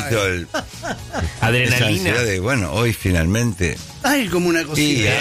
poquito esa Adrenalina. ansiedad de, bueno, hoy finalmente. Ay, como una cosita.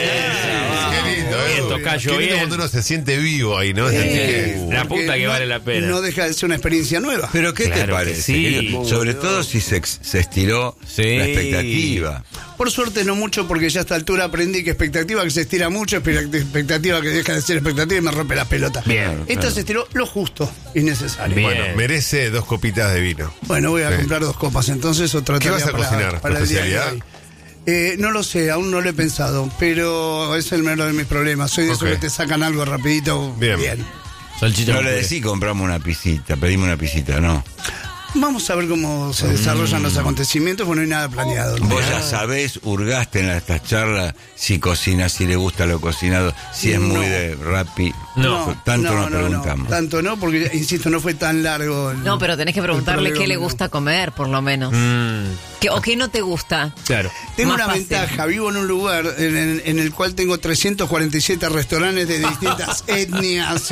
Qué lindo, tocayo, qué lindo bien. cuando uno se siente vivo ahí, ¿no? La punta Porque que vale la pena. No deja de ser una experiencia nueva. Pero ¿qué te Claro que parece? sí. querido? Sobre todo si se estiró la expectativa. Por suerte no mucho, porque ya a esta altura aprendí que expectativa que se estira mucho, expectativa que deja de ser expectativa y me rompe las pelotas. Bien, Esta se estiró lo justo y necesario. Bien. Bueno, merece 2 copitas de vino. Bueno, voy a Sí. comprar 2 copas entonces, otra ¿Qué vas a cocinar? para ¿Tu el día de especialidad? hoy. No lo sé, aún no lo he pensado, pero es el menor de mis problemas. Soy de esos Ok. que te sacan algo rapidito. Bien. No le decís compramos una pisita, pedimos una pisita, no. Vamos a ver cómo se desarrollan los acontecimientos, porque no hay nada planeado. Vos ya sabés, hurgaste en estas charlas, si cocina, si le gusta lo cocinado, si es muy No. de Rappi. No. Tanto nos preguntamos. Tanto no, porque, insisto, no fue tan largo. No, pero tenés que preguntarle qué le gusta comer, por lo menos. O qué no te gusta. Claro. Tengo Más una fácil. ventaja, vivo en un lugar en el cual tengo 347 restaurantes de distintas etnias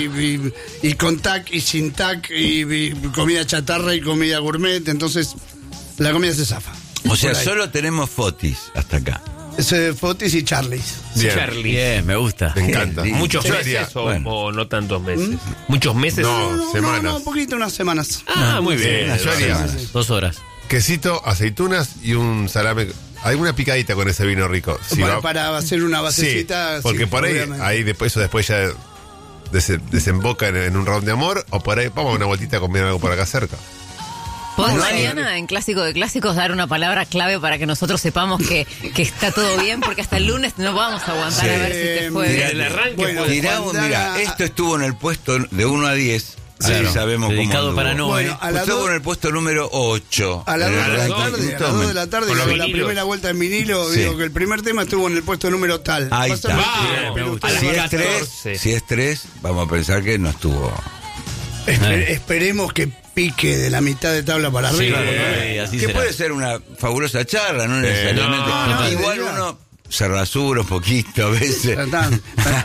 y con tac y sin tac y comida chatarra y comida gourmet, entonces la comida se zafa. O sea, Por ahí. solo tenemos fotis hasta acá. Es Fotis y Charlies. Bien. Charlie. Bien, me gusta. Me encanta. ¿Muchos Yo meses haría- o no tantos meses? ¿Muchos meses? No, semanas. No, un poquito, unas semanas. Ah, muy bien. Yo haría 2 horas. quesito, aceitunas y un salame. Alguna picadita con ese vino rico. Si va- Para hacer una Sí, basecita. porque sí, por ahí, obviamente. eso después ya desemboca en un round de amor, o por ahí vamos a una vueltita a comer algo por acá cerca. ¿Podés No, mañana en Clásico de Clásicos dar una palabra clave para que nosotros sepamos que está todo bien? Porque hasta el lunes no vamos a aguantar Sí. a ver si te fue Mirá, bien. el arranque Bueno, puede- Mira, esto estuvo en el puesto de 1 a 10. Claro. Sí, sabemos cómo Dedicado anduvo. para no, Bueno, a las Estuvo dos- en el puesto número 8. A las 2 de la las dos, tarde, Con los digo, la vinilos. primera vuelta en vinilo, Sí. digo que el primer tema estuvo en el puesto número tal. Ahí Pásame está. el Bien, pero me gusta. ustedes Si van a- es 3, 14. si es 3, vamos a pensar que no estuvo. Esperemos que pique de la mitad de tabla para arriba. Sí, así Que será. puede ser una fabulosa charla, no necesariamente. no, Igual no. uno se rasura un poquito a veces. Tratán.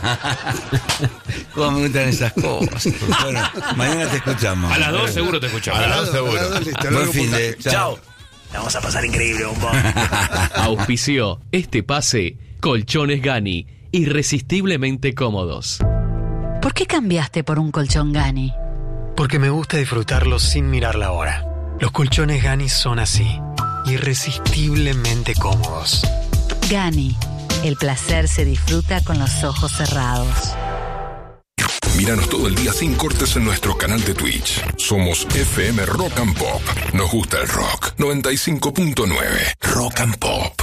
Cómo me gustan esas cosas. Bueno, mañana te escuchamos. A las 2 seguro te escuchamos. A las dos seguro. A las dos, listo, Buen luego fin de. puntaje. Chao. La vamos a pasar increíble, bomba. Auspició este pase Colchones Gani, irresistiblemente cómodos. ¿Por qué cambiaste por un colchón Gani? Porque me gusta disfrutarlo sin mirar la hora. Los colchones Gani son así, irresistiblemente cómodos. Gani, el placer se disfruta con los ojos cerrados. Míranos todo el día sin cortes en nuestro canal de Twitch. Somos FM Rock and Pop. Nos gusta el rock. 95.9 Rock and Pop.